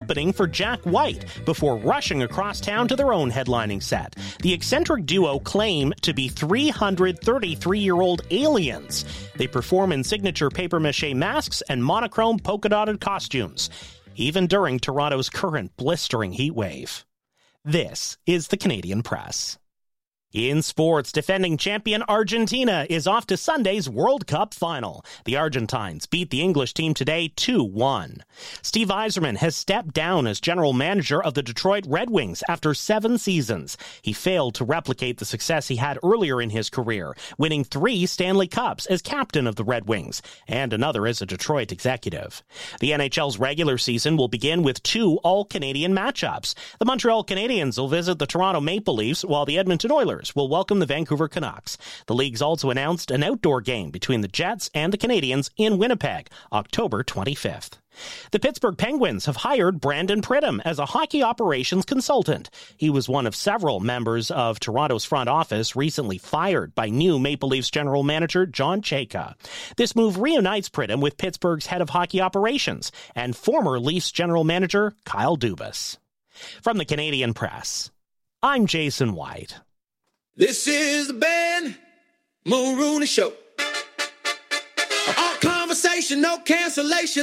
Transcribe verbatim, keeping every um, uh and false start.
opening for Jack White before rushing across town to their own headlining set. The eccentric duo claim to be three hundred thirty-three-year-old aliens. They perform in signature papier-mâché masks and monochrome polka-dotted costumes, even during Toronto's current blistering heat wave. This is the Canadian Press. In sports, defending champion Argentina is off to Sunday's World Cup final. The Argentines beat the English team today two one. Steve Yzerman has stepped down as general manager of the Detroit Red Wings after seven seasons. He failed to replicate the success he had earlier in his career, winning three Stanley Cups as captain of the Red Wings, and another as a Detroit executive. The N H L's regular season will begin with two All-Canadian matchups. The Montreal Canadiens will visit the Toronto Maple Leafs, while the Edmonton Oilers will welcome the Vancouver Canucks. The league's also announced an outdoor game between the Jets and the Canadiens in Winnipeg, October twenty-fifth. The Pittsburgh Penguins have hired Brandon Pridham as a hockey operations consultant. He was one of several members of Toronto's front office recently fired by new Maple Leafs general manager John Chayka. This move reunites Pridham with Pittsburgh's head of hockey operations and former Leafs general manager Kyle Dubas. From the Canadian Press, I'm Jason White. This is the Ben Mulrooney Show. All conversation, no cancellation.